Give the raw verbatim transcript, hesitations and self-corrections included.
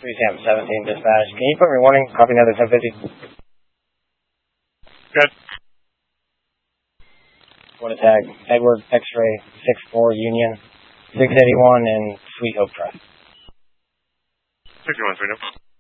three Tampa seventeen dispatch. Can you put me warning? Copy another ten fifty. Good. Want to tag Edward X-ray six four Union six eighty-one and Sweet Hope Drive. sixty-one, Freedom.